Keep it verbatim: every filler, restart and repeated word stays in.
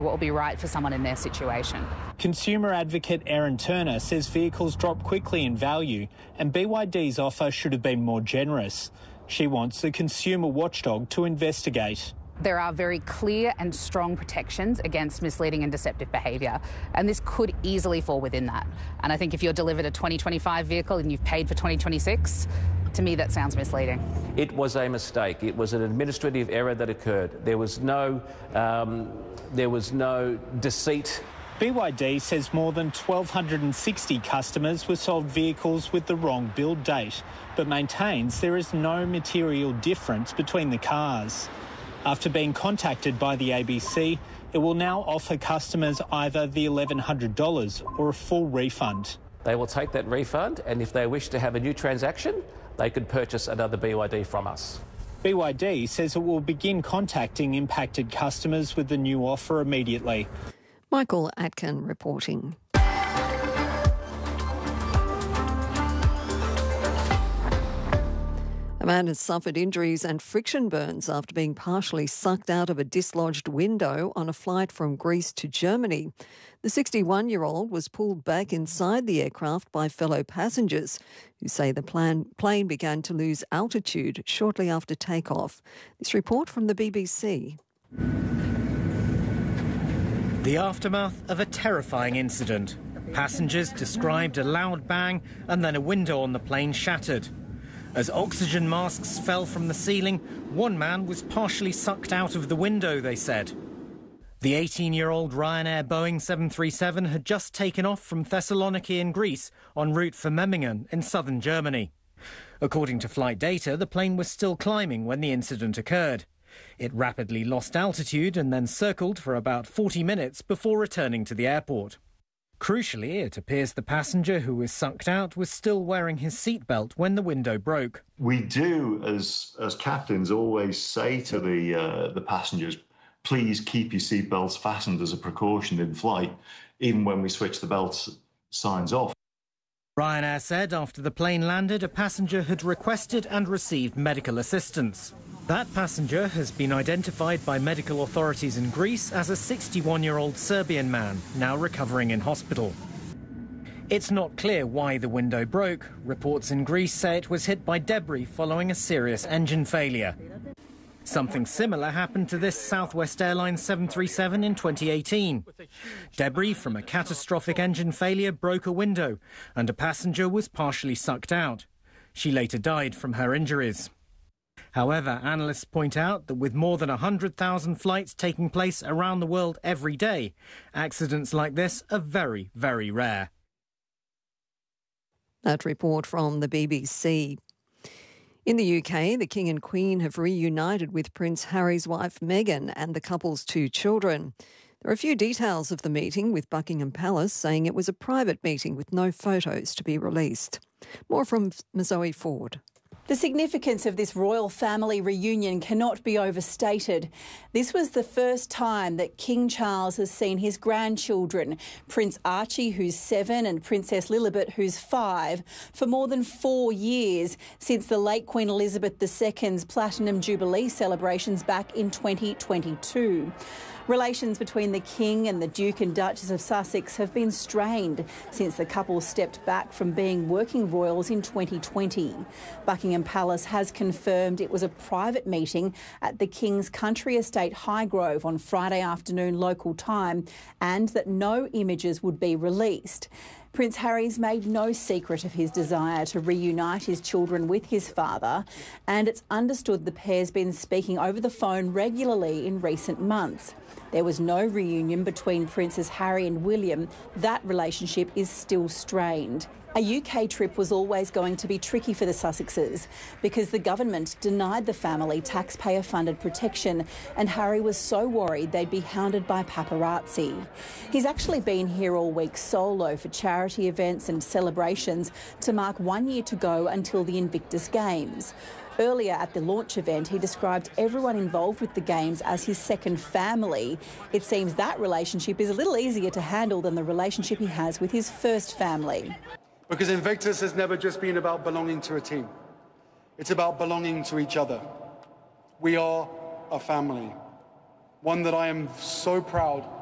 what will be right for someone in their situation. Consumer advocate Erin Turner says vehicles drop quickly in value and B Y D's offer should have been more generous. She wants the consumer watchdog to investigate. There are very clear and strong protections against misleading and deceptive behaviour, and this could easily fall within that. And I think if you're delivered a twenty twenty-five vehicle and you've paid for twenty twenty-six, to me that sounds misleading. It was a mistake. It was an administrative error that occurred. There was no, um, there was no deceit. B Y D says more than one thousand two hundred sixty customers were sold vehicles with the wrong build date, but maintains there is no material difference between the cars. After being contacted by the A B C, it will now offer customers either the eleven hundred dollars or a full refund. They will take that refund, and if they wish to have a new transaction, they could purchase another B Y D from us. B Y D says it will begin contacting impacted customers with the new offer immediately. Michael Atkin reporting. A man has suffered injuries and friction burns after being partially sucked out of a dislodged window on a flight from Greece to Germany. The sixty-one-year-old was pulled back inside the aircraft by fellow passengers who say the plan, plane began to lose altitude shortly after takeoff. This report from the B B C. The aftermath of a terrifying incident. Passengers described a loud bang and then a window on the plane shattered. As oxygen masks fell from the ceiling, one man was partially sucked out of the window, they said. The eighteen-year-old Ryanair Boeing seven thirty-seven had just taken off from Thessaloniki in Greece en route for Memmingen in southern Germany. According to flight data, the plane was still climbing when the incident occurred. It rapidly lost altitude and then circled for about forty minutes before returning to the airport. Crucially, it appears the passenger who was sucked out was still wearing his seatbelt when the window broke. We do, as as captains, always say to the uh, the passengers, please keep your seatbelts fastened as a precaution in flight, even when we switch the belt signs off. Ryanair said after the plane landed, a passenger had requested and received medical assistance. That passenger has been identified by medical authorities in Greece as a sixty-one-year-old Serbian man, now recovering in hospital. It's not clear why the window broke. Reports in Greece say it was hit by debris following a serious engine failure. Something similar happened to this Southwest Airlines seven thirty-seven in twenty eighteen. Debris from a catastrophic engine failure broke a window, and a passenger was partially sucked out. She later died from her injuries. However, analysts point out that with more than one hundred thousand flights taking place around the world every day, accidents like this are very, very rare. That report from the B B C. In the U K, the King and Queen have reunited with Prince Harry's wife Meghan and the couple's two children. There are a few details of the meeting, with Buckingham Palace saying it was a private meeting with no photos to be released. More from Zoe Ford. The significance of this royal family reunion cannot be overstated. This was the first time that King Charles has seen his grandchildren, Prince Archie, who's seven, and Princess Lilibet, who's five, for more than four years, since the late Queen Elizabeth the Second's Platinum Jubilee celebrations back in twenty twenty-two. Relations between the King and the Duke and Duchess of Sussex have been strained since the couple stepped back from being working royals in twenty twenty. Buckingham Palace has confirmed it was a private meeting at the King's country estate Highgrove on Friday afternoon local time, and that no images would be released. Prince Harry's made no secret of his desire to reunite his children with his father, and it's understood the pair's been speaking over the phone regularly in recent months. There was no reunion between Princes Harry and William. That relationship is still strained. A U K trip was always going to be tricky for the Sussexes because the government denied the family taxpayer-funded protection, and Harry was so worried they'd be hounded by paparazzi. He's actually been here all week solo for charity events and celebrations to mark one year to go until the Invictus Games. Earlier at the launch event, he described everyone involved with the Games as his second family. It seems that relationship is a little easier to handle than the relationship he has with his first family. Because Invictus has never just been about belonging to a team. It's about belonging to each other. We are a family, one that I am so proud